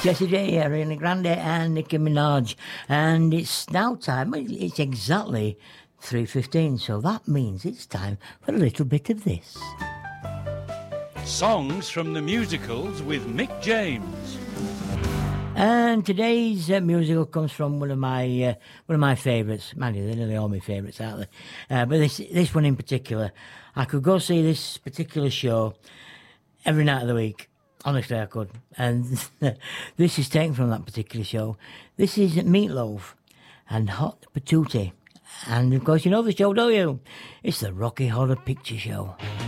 Jessie J, Ariana Grande and Nicki Minaj. And it's now time, it's exactly 3:15, so that means it's time for a little bit of this. Songs from the musicals with Mick James. And today's musical comes from one of my favourites. Man, they're nearly all my favourites, aren't they? But this one in particular, I could go see this particular show every night of the week. Honestly, I could. And this is taken from that particular show. This is Meatloaf and Hot Patootie. And of course, you know the show, don't you? It's the Rocky Horror Picture Show.